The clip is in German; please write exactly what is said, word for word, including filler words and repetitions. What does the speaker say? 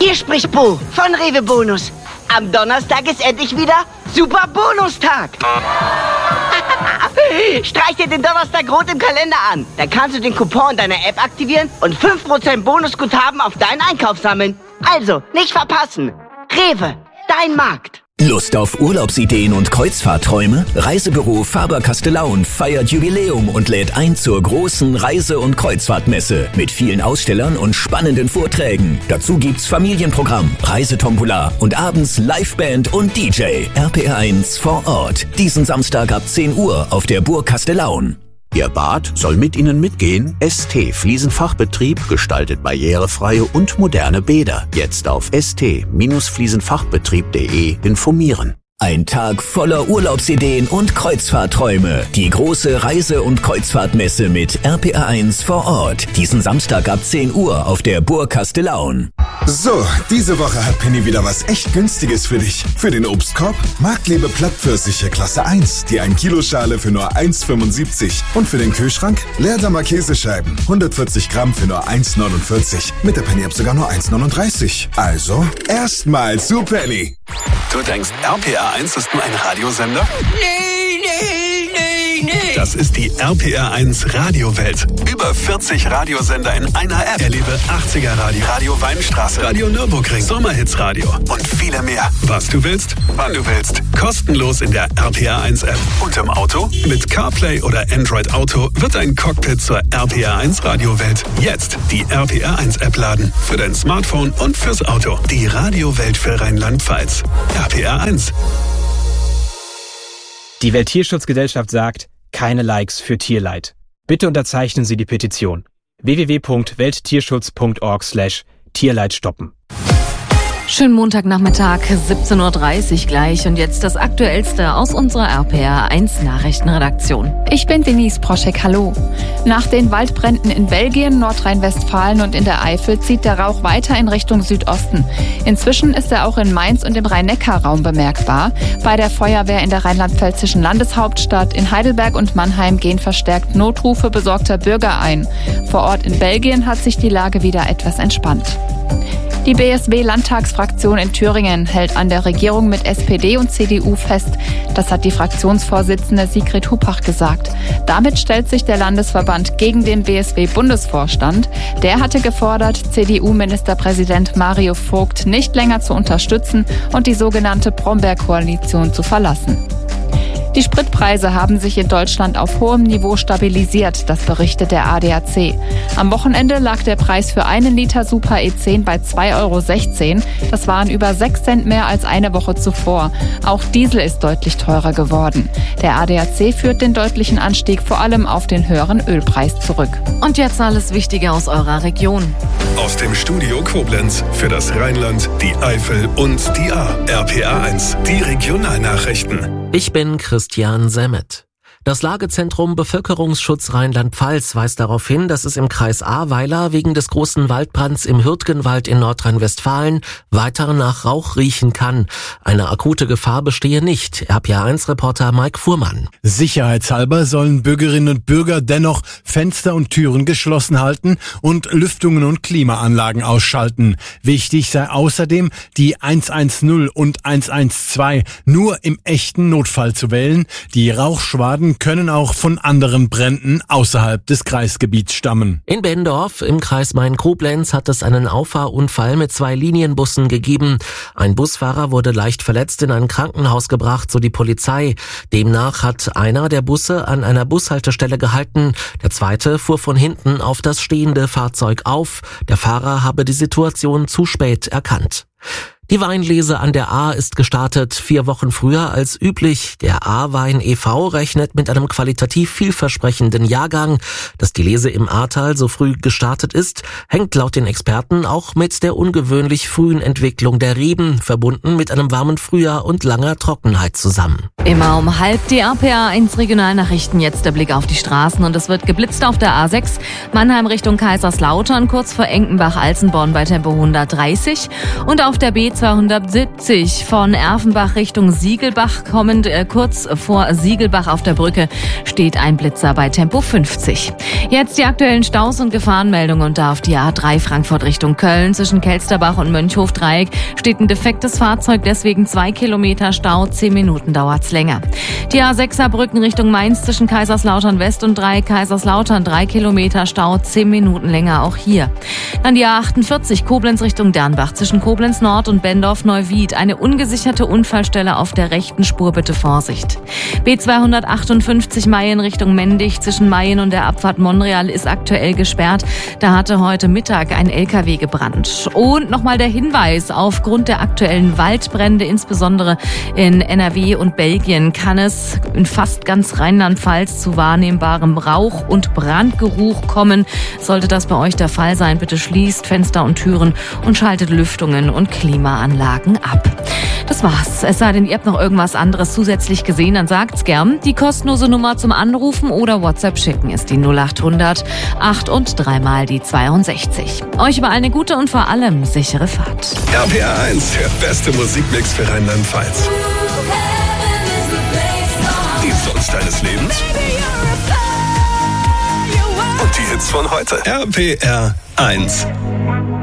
Hier spricht Bo von Rewe Bonus. Am Donnerstag ist endlich wieder Super Bonustag. Streich dir den Donnerstag rot im Kalender an. Dann kannst du den Coupon in deiner App aktivieren und fünf Prozent Bonusguthaben auf deinen Einkauf sammeln. Also, nicht verpassen. Rewe, dein Markt. Lust auf Urlaubsideen und Kreuzfahrtträume? Reisebüro Faber-Castellaun feiert Jubiläum und lädt ein zur großen Reise- und Kreuzfahrtmesse mit vielen Ausstellern und spannenden Vorträgen. Dazu gibt's Familienprogramm, Reisetombola und abends Liveband und D J. R P R eins vor Ort. Diesen Samstag ab zehn Uhr auf der Burg Castellaun. Ihr Bad soll mit Ihnen mitgehen? S T Fliesenfachbetrieb gestaltet barrierefreie und moderne Bäder. Jetzt auf s t Fliesenfachbetrieb punkt de informieren. Ein Tag voller Urlaubsideen und Kreuzfahrtträume. Die große Reise- und Kreuzfahrtmesse mit R P R eins vor Ort. Diesen Samstag ab zehn Uhr auf der Burg Castellaun. So, diese Woche hat Penny wieder was echt Günstiges für dich. Für den Obstkorb Marktlebe Plattpfirsiche Klasse eins, die ein Kilo Schale für nur eins fünfundsiebzig. Und für den Kühlschrank Leerdammer Käsescheiben, hundertvierzig Gramm für nur eins neunundvierzig. Mit der Penny-App sogar nur eins neununddreißig. Also, erstmal zu Penny. Du denkst, R P R eins ist nur ein Radiosender? Nee, nee, nee, nee. Das ist die R P R eins Radiowelt. Über vierzig Radiosender in einer App. Erlebe achtziger Radio, Radio Weinstraße, Radio Nürburgring, Sommerhitsradio und viele mehr. Was du willst, wann du willst. Kostenlos in der R P R eins App. Und im Auto? Mit CarPlay oder Android Auto wird ein Cockpit zur R P R eins Radiowelt. Jetzt die R P R eins App laden. Für dein Smartphone und fürs Auto. Die Radiowelt für Rheinland-Pfalz. R P R eins. Die Welttierschutzgesellschaft sagt, keine Likes für Tierleid. Bitte unterzeichnen Sie die Petition. w w w punkt welttierschutz punkt org slash Tierleid stoppen. Schönen Montagnachmittag, siebzehn Uhr dreißig gleich und jetzt das Aktuellste aus unserer R P R eins Nachrichtenredaktion. Ich bin Denise Proschek, hallo. Nach den Waldbränden in Belgien, Nordrhein-Westfalen und in der Eifel zieht der Rauch weiter in Richtung Südosten. Inzwischen ist er auch in Mainz und im Rhein-Neckar-Raum bemerkbar. Bei der Feuerwehr in der rheinland-pfälzischen Landeshauptstadt in Heidelberg und Mannheim gehen verstärkt Notrufe besorgter Bürger ein. Vor Ort in Belgien hat sich die Lage wieder etwas entspannt. Die B S W-Landtagsfraktion in Thüringen hält an der Regierung mit S P D und C D U fest. Das hat die Fraktionsvorsitzende Sigrid Hupach gesagt. Damit stellt sich der Landesverband gegen den B S W-Bundesvorstand. Der hatte gefordert, C D U-Ministerpräsident Mario Vogt nicht länger zu unterstützen und die sogenannte Brombeer-Koalition zu verlassen. Die Spritpreise haben sich in Deutschland auf hohem Niveau stabilisiert, das berichtet der A D A C. Am Wochenende lag der Preis für einen Liter Super E zehn bei zwei Euro sechzehn. Das waren über sechs Cent mehr als eine Woche zuvor. Auch Diesel ist deutlich teurer geworden. Der A D A C führt den deutlichen Anstieg vor allem auf den höheren Ölpreis zurück. Und jetzt alles Wichtige aus eurer Region. Aus dem Studio Koblenz für das Rheinland, die Eifel und die A. R P R eins, die Regionalnachrichten. Ich bin Christian Semmet. Das Lagezentrum Bevölkerungsschutz Rheinland-Pfalz weist darauf hin, dass es im Kreis Ahrweiler wegen des großen Waldbrands im Hürtgenwald in Nordrhein-Westfalen weiter nach Rauch riechen kann. Eine akute Gefahr bestehe nicht. R P R eins Reporter Mike Fuhrmann. Sicherheitshalber sollen Bürgerinnen und Bürger dennoch Fenster und Türen geschlossen halten und Lüftungen und Klimaanlagen ausschalten. Wichtig sei außerdem, die eins eins null und eins eins zwei nur im echten Notfall zu wählen. Die Rauchschwaden können auch von anderen Bränden außerhalb des Kreisgebiets stammen. In Bendorf im Kreis Main-Koblenz hat es einen Auffahrunfall mit zwei Linienbussen gegeben. Ein Busfahrer wurde leicht verletzt in ein Krankenhaus gebracht, so die Polizei. Demnach hat einer der Busse an einer Bushaltestelle gehalten. Der zweite fuhr von hinten auf das stehende Fahrzeug auf. Der Fahrer habe die Situation zu spät erkannt. Die Weinlese an der Ahr ist gestartet, vier Wochen früher als üblich. Der Ahrwein e V rechnet mit einem qualitativ vielversprechenden Jahrgang. Dass die Lese im Ahrtal so früh gestartet ist, hängt laut den Experten auch mit der ungewöhnlich frühen Entwicklung der Reben, verbunden mit einem warmen Frühjahr und langer Trockenheit zusammen. Immer um halb die R P R eins Regionalnachrichten. Jetzt der Blick auf die Straßen und es wird geblitzt auf der A sechs. Mannheim Richtung Kaiserslautern, kurz vor Enkenbach-Alzenborn bei Tempo hundertdreißig. Und auf auf der B zweihundertsiebzig von Erfenbach Richtung Siegelbach kommend, äh, kurz vor Siegelbach auf der Brücke steht ein Blitzer bei Tempo fünfzig. Jetzt die aktuellen Staus und Gefahrenmeldungen und da auf die A drei Frankfurt Richtung Köln zwischen Kelsterbach und Mönchhof-Dreieck steht ein defektes Fahrzeug, deswegen zwei Kilometer Stau, zehn Minuten dauert's länger. Die A sechs Saarbrücken Richtung Mainz zwischen Kaiserslautern West und Dreieck Kaiserslautern, drei Kilometer Stau, zehn Minuten länger auch hier. Dann die A achtundvierzig Koblenz Richtung Dernbach zwischen Koblenz Nord und Bendorf-Neuwied. Eine ungesicherte Unfallstelle auf der rechten Spur, bitte Vorsicht. B zweihundertachtundfünfzig Mayen Richtung Mendig zwischen Mayen und der Abfahrt Monreal ist aktuell gesperrt. Da hatte heute Mittag ein L K W gebrannt. Und nochmal der Hinweis, aufgrund der aktuellen Waldbrände, insbesondere in N R W und Belgien, kann es in fast ganz Rheinland-Pfalz zu wahrnehmbarem Rauch- und Brandgeruch kommen. Sollte das bei euch der Fall sein, bitte schließt Fenster und Türen und schaltet Lüftungen und Klimaanlagen ab. Das war's. Es sei denn, ihr habt noch irgendwas anderes zusätzlich gesehen, dann sagt's gern. Die kostenlose Nummer zum Anrufen oder WhatsApp schicken ist die null acht hundert acht und dreimal die zweiundsechzig. Euch überall eine gute und vor allem sichere Fahrt. R P R eins, der beste Musikmix für Rheinland-Pfalz. Die Songs deines Lebens und die Hits von heute. R P R eins.